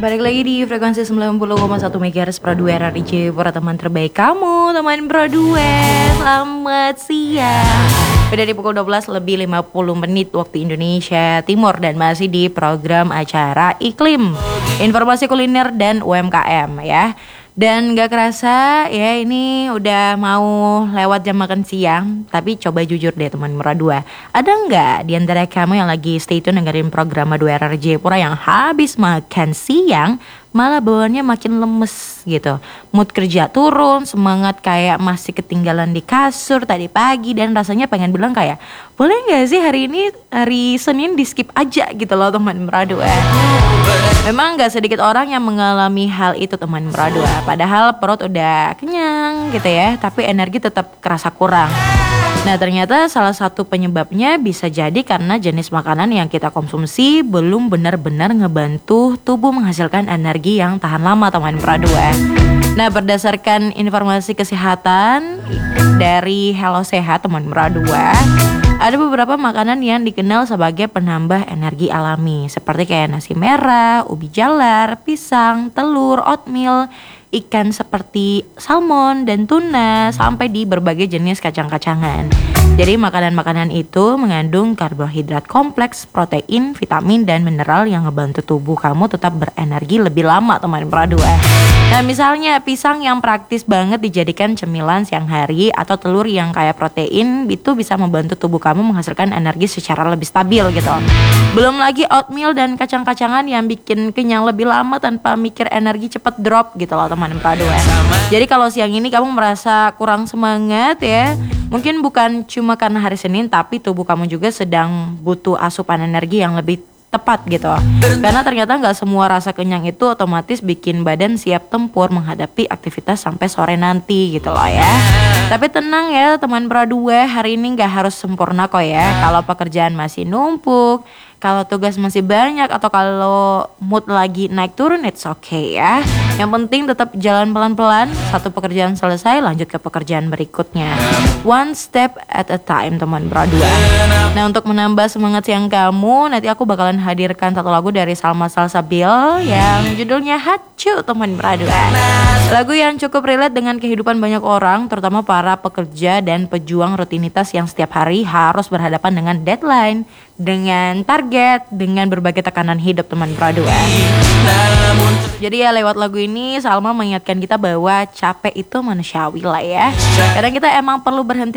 Balik lagi di frekuensi 90,1 MHz Pro 2 RRI para teman terbaik kamu, teman Pro 2. Selamat siang. Beda di pukul 12 lebih 50 menit waktu Indonesia Timur dan masih di program acara Iklim, informasi kuliner dan UMKM ya. Dan gak kerasa ya ini udah mau lewat jam makan siang. Tapi coba jujur deh teman Mura 2, ada nggak di antara kamu yang lagi stay tune dengerin program 2 RRJ Pura yang habis makan siang malah bawaannya makin lemes gitu, mood kerja turun, semangat kayak masih ketinggalan di kasur tadi pagi, dan rasanya pengen bilang kayak boleh nggak sih hari ini hari Senin di skip aja gitu loh teman Mura 2. Memang gak sedikit orang yang mengalami hal itu teman Mura 2. Padahal perut udah kenyang gitu ya, tapi energi tetap kerasa kurang. Nah ternyata salah satu penyebabnya bisa jadi karena jenis makanan yang kita konsumsi belum benar-benar ngebantu tubuh menghasilkan energi yang tahan lama teman Mura 2. Nah berdasarkan informasi kesehatan dari Hello Sehat teman Mura 2, ada beberapa makanan yang dikenal sebagai penambah energi alami, seperti kayak nasi merah, ubi jalar, pisang, telur, oatmeal, ikan seperti salmon dan tuna, sampai di berbagai jenis kacang-kacangan. Jadi makanan-makanan itu mengandung karbohidrat kompleks, protein, vitamin, dan mineral yang ngebantu tubuh kamu tetap berenergi lebih lama teman Mura 2. Nah misalnya pisang yang praktis banget dijadikan cemilan siang hari, atau telur yang kaya protein itu bisa membantu tubuh kamu menghasilkan energi secara lebih stabil gitu. Belum lagi oatmeal dan kacang-kacangan yang bikin kenyang lebih lama tanpa mikir energi cepet drop gitu loh teman Mura 2. Jadi kalau siang ini kamu merasa kurang semangat ya, mungkin bukan cuma karena hari Senin, tapi tubuh kamu juga sedang butuh asupan energi yang lebih tepat gitu. Karena ternyata gak semua rasa kenyang itu otomatis bikin badan siap tempur menghadapi aktivitas sampai sore nanti gitu loh ya. Tapi tenang ya teman Pro 2, hari ini gak harus sempurna kok ya. Kalau pekerjaan masih numpuk, kalau tugas masih banyak, atau kalau mood lagi naik turun, it's okay ya. Yang penting tetap jalan pelan-pelan, satu pekerjaan selesai lanjut ke pekerjaan berikutnya. One step at a time teman Pro 2. Nah untuk menambah semangat siang kamu, nanti aku bakalan hadirkan satu lagu dari Salma Salsabil yang judulnya Hacu teman Pro 2. Lagu yang cukup relate dengan kehidupan banyak orang, terutama para pekerja dan pejuang rutinitas yang setiap hari harus berhadapan dengan deadline, dengan target, dengan berbagai tekanan hidup teman Pro 2. Jadi ya lewat lagu ini Salma mengingatkan kita bahwa capek itu manusiawi lah ya. Kadang kita emang perlu berhenti